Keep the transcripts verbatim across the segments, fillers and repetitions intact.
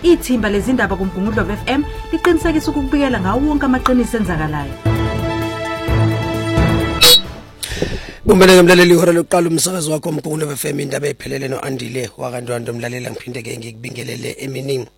Ithimba lezindaba kuMgungundlovu F M liqinisekisa ukubikela ngawo wonke amaqiniso enzakalayo. Umbeleke mlaleli ihora lokuqala umsakazo wakho uMgungundlovu F M indaba ephelele noAndile wakandwando mlalela ngiphinde ke ngikubingelele eminingi.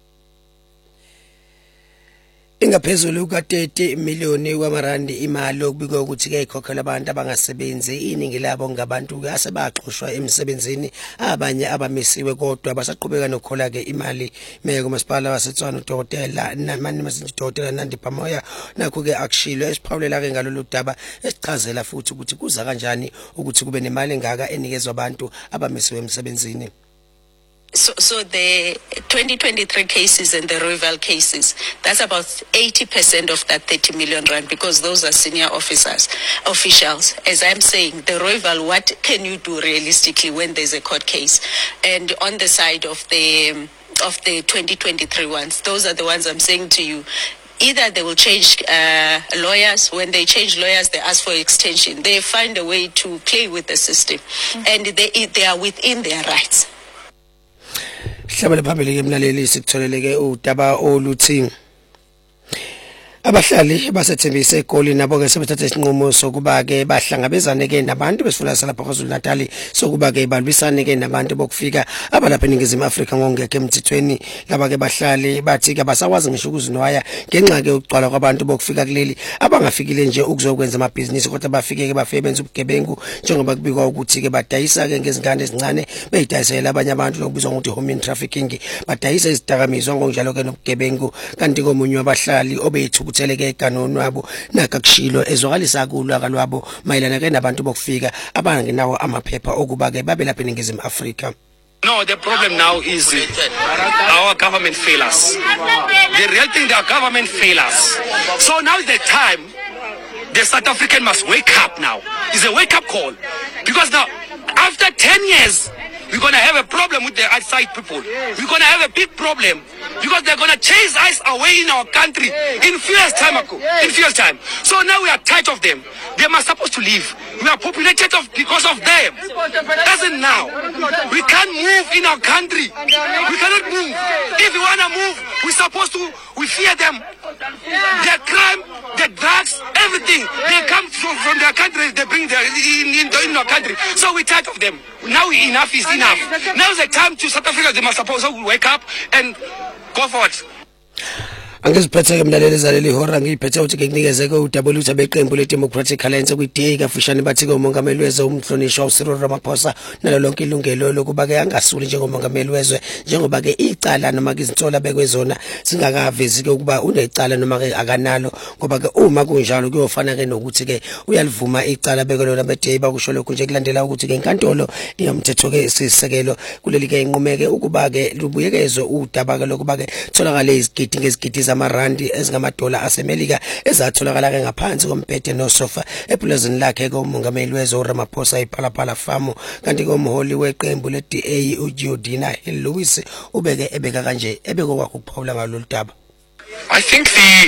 Ingaphezulu ka thirty miliyoni wamarandi imali okubikwa ukuthi ke ikhokhela abantu abangasebenzi iningi labo ngabantu ke asebaxoshwa emsebenzini abanye abamisiwe kodwa basaqhubeka nokhola ke imali meke kumasipala waseTshwane uDokotela namani masinje uDokotela Nandi Pamoya nakho ke akushilo esiphawulela ke ngalolu daba esichazela futhi ukuthi kuza kanjani ukuthi kube nemali engaka enikezwe abantu abamisiwe emsebenzini. So, so the twenty twenty-three cases and the Royval cases, that's about eighty percent of that thirty million rand because those are senior officers, officials. As I'm saying, the Royval, what can you do realistically when there's a court case? And on the side of the of the twenty twenty-three ones, those are the ones I'm saying to you. Either they will change uh, lawyers. When they change lawyers, they ask for extension. They find a way to play with the system, mm-hmm. and they they are within their rights. Hlabele phambili ke mlaleli sikutholeleke udaba oluthi abahlali basethembise egoli nabo ke sebethatha isinqumo sokuba ke bahlangabezane ke nabantu besifuna salapha kwaZulu Natal sokuba ke balwisane ke nabantu bokufika abalapha eNingizimu Afrika ngongeke emthethweni laba ke bahlali bathi ke basakwazi ngisho ukuzinwaya ngenxa ke ukugcwala kwabantu bokufika kuleli abangafikile nje ukuzokwenza amabhizinisi kodwa bafike ke bafike benza ubugebengu njengoba kubikwa ukuthi ke badayisa ke ngezingane ezincane beyidayisela abanye abantu lokubizwa ngokuthi human trafficking badayisa izidakamizwa ngonjalo ke nobugebengu kanti komunye wabahlali obethu utheleke kanoni wabo nakakushilo ezwakalisa kulwaka lwabo mayelana ke nabantu bokufika abangenawo amaphepha okuba ke babe lapha eNingizimu Afrika. No, the problem now is uh, our government fail us. The real thing, our government fail us. So now is the time the South African must wake up now. It's a wake up call. Because now, after ten years, we're going to have a problem with the outside people. We're going to have a big problem because they're going to chase us away in our country in few years time ago, in few years time. So now we are tired of them. They are supposed to leave. We are populated of because of them. Doesn't now. We can't move in our country. We cannot move. If we want to move, we're supposed to, we fear them. Their crime, their drugs, everything. They come from, from their country, they bring their in, in, in our country. So we're tired of them. Now enough is enough. Now is the time to South Africa. They must suppose to wake up and go forward. Angiziphethe ke mlaleli zaleli hora ngiphethe uthi ke kunikeze ke udaba oluthi beqembu leDemocratic Alliance kwi-D A kafushane bathi ke umongameli wezwe umhlonishwa uCyril Ramaphosa nalo lonke ilungelo lokuba ke angasuli njengomongameli wezwe njengoba ke icala noma ke izinsola bekwezona singakavezi ke ukuba unecala noma ke akanalo ngoba ke uma kunjalo kuyofana ke nokuthi ke uyalivuma icala bekelona be-D A bakusho lokho nje kulandela ukuthi ke inkantolo iyomthetho ke isisekelo kuleli ke inqumeke ukuba ke lubuyekezwe udaba ke lokuba ke tholakale izigidi ngezigidi amarandi ezingamadola asemelika ezatholakala ke ngaphansi komphethe nosofa epulazini lakhe komongameli wezwe uRamaphosa iPhalaphala Farm kanti ke umholi weqembu le-D A uJudina Lewis ubeke ebeka kanje ebeko kwakho ukuphawula ngalolu daba. I think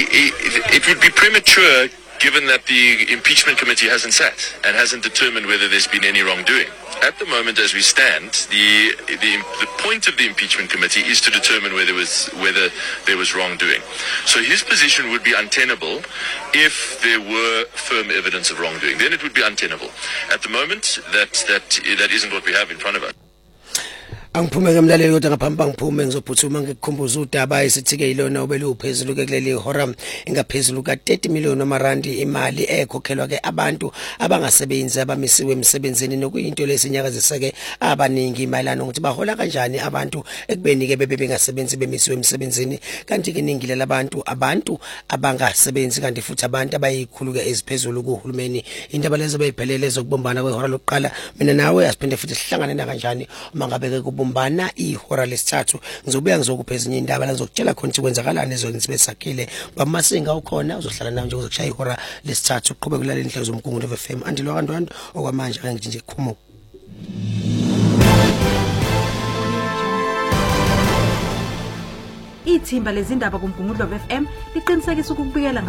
the it would be premature given that the impeachment committee hasn't sat and hasn't determined whether there's been any wrongdoing. At the moment, as we stand, the, the the point of the impeachment committee is to determine whether was whether there was wrongdoing. So his position would be untenable if there were firm evidence of wrongdoing. Then it would be untenable. At the moment, that that that isn't what we have in front of us. Angiphume ke mlaleli kodwa ngaphambi ngiphume ngizophuthuma ngikukhumbuza udaba esithike ilona obelu phezulu ke kuleli hora engaphezulu ka thirty million amarandi imali ekhokhelwa ke abantu abangasebenzi abamisiwe emsebenzini nokuyinto lesinyakaziseke abaningi imayilana ukuthi bahola kanjani abantu ekubeni ke bebe bengasebenzi bemisiwe emsebenzini kanti ke ningi labantu abantu abangasebenzi kanti futhi abantu abayikhulu ke eziphezulu kuhulumeni indaba lezo bayiphelele zokubombana kwehora lokuqala mina nawe asiphinde futhi sihlangane na kanjani uma ngabe ke bumbana ihora lesithathu ngizobuya ngizokupheza inye indaba la ngizokutshela khona ukuthi kwenzakalani ezweni sibesakhile bamasinga ukhona uzohlala nawe nje uzokushaya ihora lesithathu uqhubeka kulalela inhlelo zomgungundlovu F M andilwa kandwando okwamanje ngithi nje khumuka Ithimba lezindaba kuMgungundlovu F M liqinisekisa ukubikela